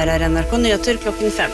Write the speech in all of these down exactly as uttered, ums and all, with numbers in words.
her er N R K Nyheter klokken fem.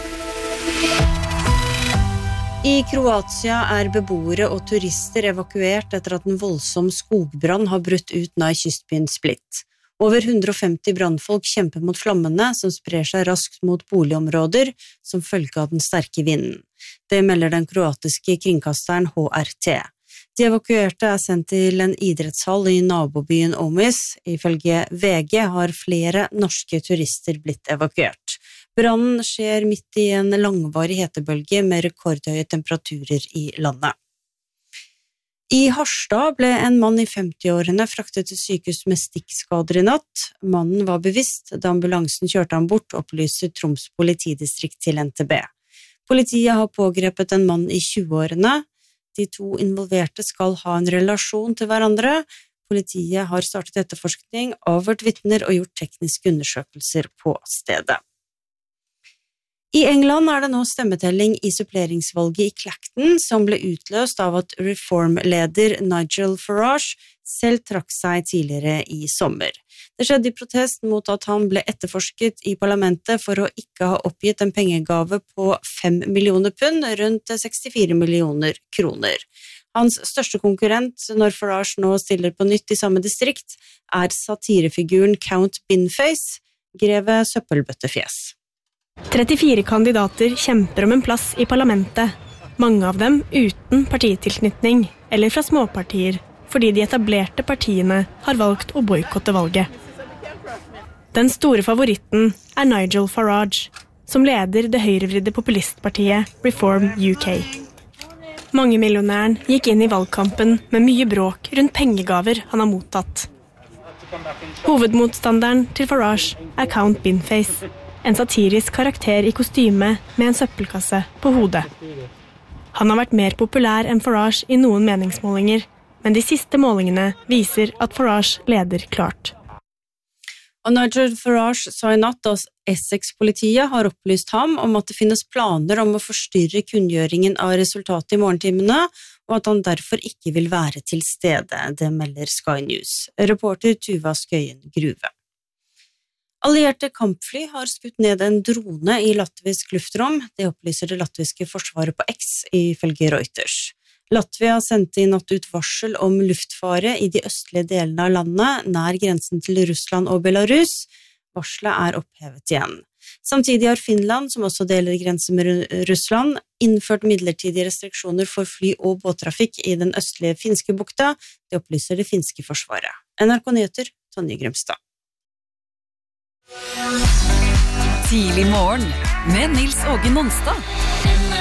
I Kroatia er beboere og turister evakuert etter at en voldsom skogbrann har brutt ut nær kystbyen Split. Over hundre og femti brannfolk kjemper mot flammene som sprer seg raskt mot boligområder som følge av den sterke vinden. Det melder den kroatiske kringkasteren H R T. De evakuerte er sendt til en idrettshall i nabobyen Omis. Ifølge V G har flere norske turister blitt evakuert. Brannen skjer midt i en langvarig hetebølge med rekordhøye temperaturer i landet. I Harstad ble en mann i femti-årene fraktet til sykehus med stikkskader i natt. Mannen var bevisst da ambulansen kjørte ham bort, opplyser Troms politidistrikt til N T B. Politiet har pågrepet en mann i tjue-årene. De to involverte skal ha en relasjon til hverandre. Politiet har startet etterforskning, avhørt vitner og gjort tekniske undersøkelser på stedet. I England er det nå stemmetelling i suppleringsvalget i Clacton, som ble utløst av at Reform-leder Nigel Farage selv trakk seg tidligere i sommer. Det skjedde i protest mot at han ble etterforsket i parlamentet for å ikke ha oppgitt en pengegave på fem millioner pund, rundt sekstifire millioner kroner. Hans største konkurrent når Farage nå stiller på nytt i samme distrikt, er satirefiguren Count Binface, greve søppelbøttefjes. trettifire kandidater kjemper om en plass i parlamentet, mange av dem uten partitilknytning eller fra småpartier, fordi de etablerte partiene har valgt å boikotte valget. Den store favoritten er Nigel Farage, som leder det høyrevridde populistpartiet Reform U K. Mangemillionæren gikk inn i valgkampen med mye bråk rundt pengegaver han har mottatt. Hovedmotstanderen til Farage er Count Binface, en satirisk karakter i kostyme med en søppelkasse på hodet. Han har vært mer populær enn Farage i noen meningsmålinger, men de siste målingene viser at Farage leder klart. Og Nigel Farage sa i natt at Essex-politiet har opplyst ham om at det finnes planer om å forstyrre kunngjøringen av resultatet i morgentimene, og at han derfor ikke vil være til stede, det melder Sky News. Reporter Tuva Skøyen Gruve. Allierte kampfly har skutt ned en drone i latvisk luftrom, det opplyser det latviske forsvaret på X ifølge Reuters. Latvia sendte i natt ut varsel om luftfare i de østlige delene av landet, nær grensen til Russland og Belarus. Varselet er opphevet igjen. Samtidig har Finland, som også deler grense med Russland, innført midlertidige restriksjoner for fly- og båttrafikk i den østlige finske bukta, det opplyser det finske forsvaret. N R K Nyheter, Tonje Grømstad. Tidlig morgen med Nils Åge Nonstad.